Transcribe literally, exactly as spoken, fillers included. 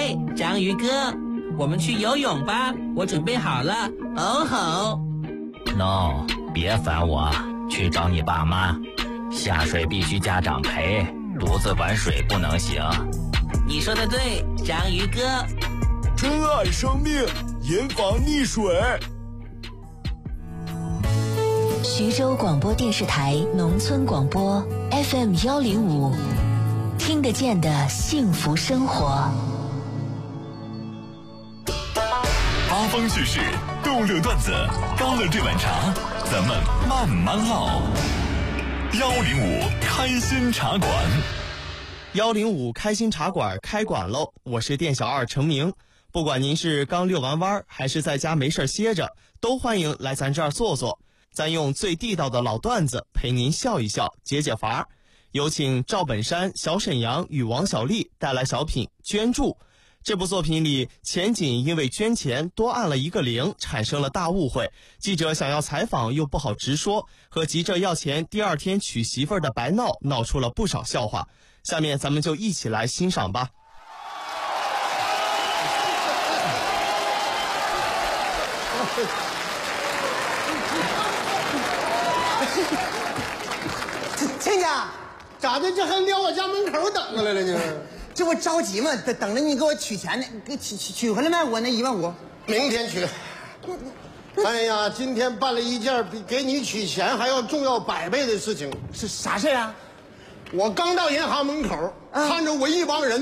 对，章鱼哥，我们去游泳吧，我准备好了。哦吼 No， 别烦我，去找你爸妈。下水必须家长陪，独自玩水不能行。 你说的对，章鱼哥。 珍爱生命，严防溺水。 徐州广播电视台农村广播 F M 幺零五，听得见的幸福生活。 八方趣事，逗乐段子，高乐这碗茶，咱们慢慢唠。幺零五开心茶馆， 幺零五开心茶馆开馆喽！我是店小二程明。不管您是刚遛完弯还是在家没事歇着，都欢迎来咱这儿坐坐。咱用最地道的老段子陪您笑一笑，解解乏。有请赵本山、小沈阳与王小利带来小品《捐助》。这部作品里，钱瑾因为捐钱多按了一个零，产生了大误会。记者想要采访又不好直说，和急着要钱第二天娶媳妇儿的白闹闹出了不少笑话。下面咱们就一起来欣赏吧。 亲家，咋的？这还撂我家门口等着来了呢？这不着急吗？等等着你给我取钱呢，给取取取回来没？我那一万五， 明天取。哎呀，今天办了一件比给你取钱还要重要百倍的事情。 是啥事啊？ 我刚到银行门口， 啊、 看着我一帮人